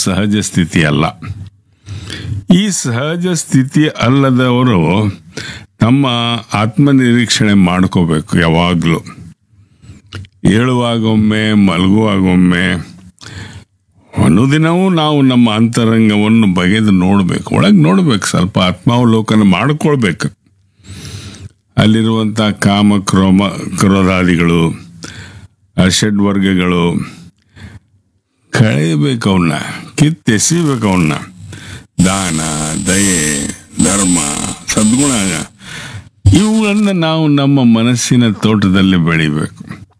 ಸಹಜ ಸ್ಥಿತಿ ಅಲ್ಲ. ಈ ಸಹಜ ಸ್ಥಿತಿ ಅಲ್ಲದವರು ತಮ್ಮ ಆತ್ಮನಿರೀಕ್ಷಣೆ ಮಾಡ್ಕೋಬೇಕು. ಯಾವಾಗಲೂ ಏಳುವಾಗೊಮ್ಮೆ ಮಲಗುವಾಗೊಮ್ಮೆ ಅನುದಿನವೂ ನಾವು ನಮ್ಮ ಅಂತರಂಗವನ್ನು ಬಗೆದು ನೋಡಬೇಕು, ಒಳಗೆ ನೋಡಬೇಕು, ಸ್ವಲ್ಪ ಆತ್ಮಾವಲೋಕನ ಮಾಡಿಕೊಳ್ಬೇಕು. ಅಲ್ಲಿರುವಂಥ ಕಾಮ ಕ್ರೋಧಾದಿಗಳು ಅಷಡ್ವರ್ಗಗಳು ಕಳೆಯಬೇಕು, ಅವನ್ನ ಕಿತ್ತೆಸಿಬೇಕು. ಅವನ್ನ ದಾನ, ದಯೆ, ಧರ್ಮ, ಸದ್ಗುಣ ಇವುಗಳನ್ನು ನಾವು ನಮ್ಮ ಮನಸ್ಸಿನ ತೋಟದಲ್ಲಿ ಬೆಳಿಬೇಕು.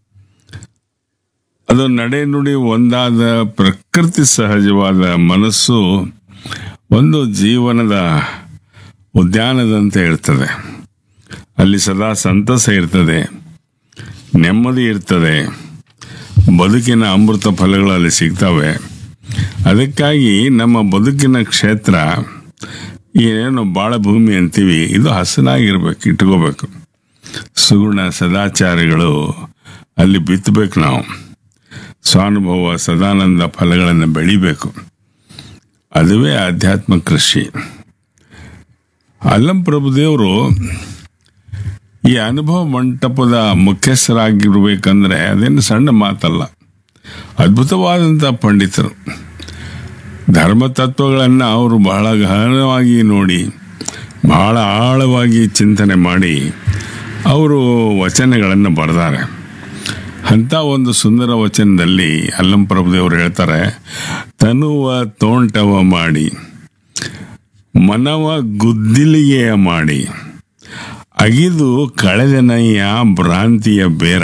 ಅದು ನಡೆನುಡಿ ಒಂದಾದ ಪ್ರಕೃತಿ ಸಹಜವಾದ ಮನಸ್ಸು ಒಂದು ಜೀವನದ ಉದ್ಯಾನದಂತೆ ಇರ್ತದೆ. ಅಲ್ಲಿ ಸದಾ ಸಂತಸ ಇರ್ತದೆ, ನೆಮ್ಮದಿ ಇರ್ತದೆ, ಬದುಕಿನ ಅಮೃತ ಫಲಗಳಲ್ಲಿ ಸಿಗ್ತವೆ. ಅದಕ್ಕಾಗಿ ನಮ್ಮ ಬದುಕಿನ ಕ್ಷೇತ್ರ ಏನೇನು ಬಾಳ ಭೂಮಿ ಅಂತೀವಿ, ಇದು ಹಸನಾಗಿರ್ಬೇಕು, ಇಟ್ಕೋಬೇಕು. ಸುಗುಣ ಸದಾಚಾರಗಳು ಅಲ್ಲಿ ಬಿತ್ತಬೇಕು. ನಾವು ಸ್ವಾನುಭವ ಸದಾನಂದ ಫಲಗಳನ್ನು ಬೆಳಿಬೇಕು. ಅದುವೇ ಆಧ್ಯಾತ್ಮ ಕೃಷಿ. ಅಲ್ಲಂ ಪ್ರಭುದೇವರು ಈ ಅನುಭವ ಮಂಟಪದ ಮುಖ್ಯಸ್ಥರಾಗಿರ್ಬೇಕಂದ್ರೆ ಅದೇನು ಸಣ್ಣ ಮಾತಲ್ಲ. ಅದ್ಭುತವಾದಂಥ ಪಂಡಿತರು. ಧರ್ಮತತ್ವಗಳನ್ನು ಅವರು ಬಹಳ ಗಹನವಾಗಿ ನೋಡಿ, ಬಹಳ ಆಳವಾಗಿ ಚಿಂತನೆ ಮಾಡಿ ಅವರು ವಚನಗಳನ್ನು ಬರೆದಾರೆ. ಅಂಥ ಒಂದು ಸುಂದರ ವಚನದಲ್ಲಿ ಅಲ್ಲಂ ಪ್ರಭುದೇವರು ಹೇಳ್ತಾರೆ, ತನುವ ತೋಂಟವ ಮಾಡಿ, ಮನವ ಗುದ್ದಿಲಿಗೆಯ ಮಾಡಿ, ಅಗಿದು ಕಳೆದನಯ್ಯ ಭ್ರಾಂತಿಯ ಬೇರ,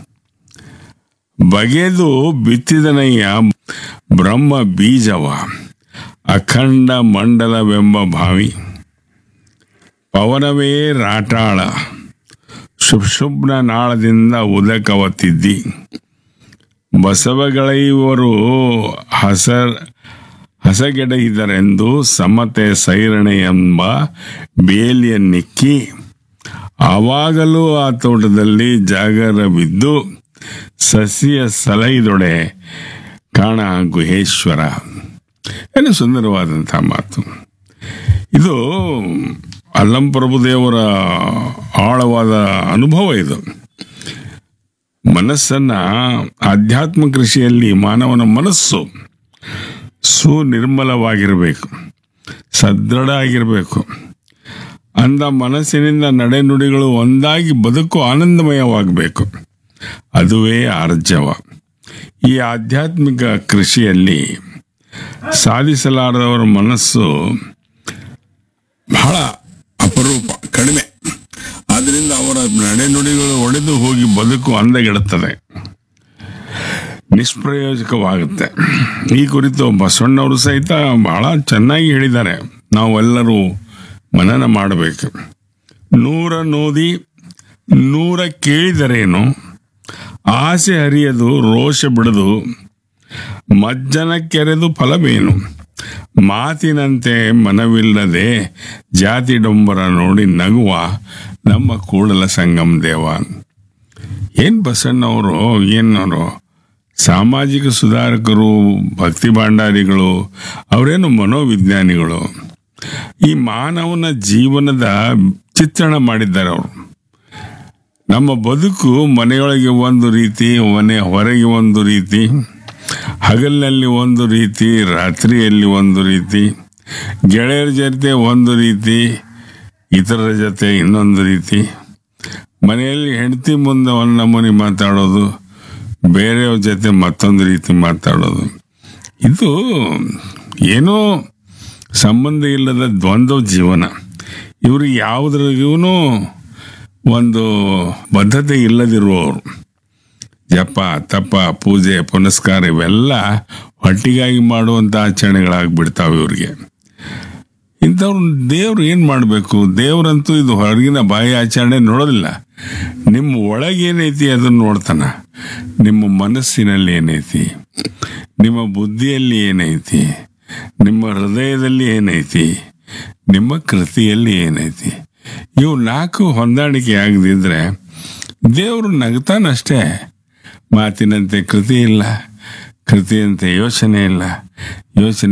ಬಗೆದು ಬಿತ್ತಿದನಯ್ಯ ಬ್ರಹ್ಮ ಬೀಜವ, ಅಖಂಡ ಮಂಡಲವೆಂಬ ಭಾವಿ, ಪವನವೇ ರಾಟಾಳ, ಶುಭ್ನ ನಾಳದಿಂದ ಉದಕವ ತಿದ್ದಿ, ಬಸವಗಳೆಯವರು ಹಸಗೆಡೆಯಿದರೆಂದು ಸಮತೆ ಸೈರಣೆ ಎಂಬ ಬೇಲಿಯನ್ನಿಕ್ಕಿ, ಆವಾಗಲೂ ಆ ತೋಟದಲ್ಲಿ ಜಾಗರವಿದ್ದು ಸಸಿಯ ಸಲೈದೊಡೆ ಕಾಣ ಗುಹೇಶ್ವರ. ಏನು ಸುಂದರವಾದಂಥ ಮಾತು ಇದು. ಅಲ್ಲಂ ಪ್ರಭುದೇವರ ಆಳವಾದ ಅನುಭವ ಇದು. ಮನಸ್ಸನ್ನ ಆಧ್ಯಾತ್ಮ ಕೃಷಿಯಲ್ಲಿ ಮಾನವನ ಮನಸ್ಸು ಸುನಿರ್ಮಲವಾಗಿರಬೇಕು, ಸದೃಢ ಆಗಿರಬೇಕು. ಅಂದ ಮನಸ್ಸಿನಿಂದ ನಡೆನುಡಿಗಳು ಒಂದಾಗಿ ಬದುಕು ಆನಂದಮಯವಾಗಬೇಕು. ಅದುವೇ ಆರ್ಜವ. ಈ ಆಧ್ಯಾತ್ಮಿಕ ಕೃಷಿಯಲ್ಲಿ ಸಾಧಿಸಲಾರದವರ ಮನಸ್ಸು ಬಹಳ ಅಪರೂಪ, ಕಡಿಮೆ. ಆದ್ದರಿಂದ ಅವರ ನಡೆನುಡಿಗಳು ಒಡೆದು ಹೋಗಿ ಬದುಕು ಅಂದಗೆಡುತ್ತದೆ, ನಿಷ್ಪ್ರಯೋಜಕವಾಗುತ್ತೆ. ಈ ಕುರಿತು ಬಸವಣ್ಣವರು ಸಹಿತ ಬಹಳ ಚೆನ್ನಾಗಿ ಹೇಳಿದ್ದಾರೆ. ನಾವೆಲ್ಲರೂ ಮನನ ಮಾಡಬೇಕು. 100 ನೋದಿ 100 ಕೇಳಿದರೇನು, ಆಸೆ ಹರಿಯದು ರೋಷ ಬಿಡದು, ಮಜ್ಜನ ಕೆರೆದು ಫಲವೇನು, ಮಾತಿನಂತೆ ಮನವಿಲ್ಲದೆ ಜಾತಿ ಡೊಂಬರ ನೋಡಿ ನಗುವ ನಮ್ಮ ಕೂಡಲ ಸಂಗಮ ದೇವ. ಏನ್ ಬಸಣ್ಣವರು, ಏನವರು ಸಾಮಾಜಿಕ ಸುಧಾರಕರು, ಭಕ್ತಿ ಭಂಡಾರಿಗಳು, ಅವರೇನು ಮನೋವಿಜ್ಞಾನಿಗಳು. ಈ ಮಾನವನ ಜೀವನದ ಚಿತ್ರಣ ಮಾಡಿದ್ದಾರೆ ಅವರು. ನಮ್ಮ ಬದುಕು ಮನೆಯೊಳಗೆ ಒಂದು ರೀತಿ, ಮನೆ ಹೊರಗೆ ಒಂದು ರೀತಿ, ಹಗಲಿನಲ್ಲಿ ಒಂದು ರೀತಿ, ರಾತ್ರಿಯಲ್ಲಿ ಒಂದು ರೀತಿ, ಗೆಳೆಯರ ಜೊತೆ ಒಂದು ರೀತಿ, ಇತರರ ಜೊತೆ ಇನ್ನೊಂದು ರೀತಿ, ಮನೆಯಲ್ಲಿ ಹೆಂಡತಿ ಮುಂದೆ ಒಂದು ನಮೂನಿ ಮಾತಾಡೋದು, ಬೇರೆಯವ್ರ ಜೊತೆ ಮತ್ತೊಂದು ರೀತಿ ಮಾತಾಡೋದು. ಇದು ಏನೋ ಸಂಬಂಧ ಇಲ್ಲದ ದ್ವಂದ್ವ ಜೀವನ. ಇವ್ರಿಗೆ ಯಾವುದ್ರಿಗೂ ಒಂದು ಬದ್ಧತೆ ಇಲ್ಲದಿರುವವರು. ಜಪ, ತಪ, ಪೂಜೆ, ಪುನಸ್ಕಾರ ಇವೆಲ್ಲ ಹೊಟ್ಟಿಗಾಗಿ ಮಾಡುವಂಥ ಆಚರಣೆಗಳಾಗ್ಬಿಡ್ತಾವೆ ಇವ್ರಿಗೆ. ಇಂಥವ್ರು ದೇವ್ರು ಏನು ಮಾಡಬೇಕು? ದೇವ್ರಂತೂ ಇದು ಹೊರಗಿನ ಬಾಯಿ ಆಚರಣೆ ನೋಡೋದಿಲ್ಲ. ನಿಮ್ಮ ಒಳಗೇನೈತಿ ಅದನ್ನು ನೋಡ್ತಾನ. ನಿಮ್ಮ ಮನಸ್ಸಿನಲ್ಲಿ ಏನೈತಿ, ನಿಮ್ಮ ಬುದ್ಧಿಯಲ್ಲಿ ಏನೈತಿ, ನಿಮ್ಮ ಹೃದಯದಲ್ಲಿ ಏನೈತಿ, ನಿಮ್ಮ ಕೃತಿಯಲ್ಲಿ ಏನೈತಿ, ಇವು 4 ಹೊಂದಾಣಿಕೆ ಆಗದಿದ್ರೆ ದೇವರು ನಗ್ತಾನಷ್ಟೇ. ಮಾತಿನಂತೆ ಕೃತಿ ಇಲ್ಲ, ಕೃತಿಯಂತೆ ಯೋಚನೆ ಇಲ್ಲ, ಯೋಚನೆ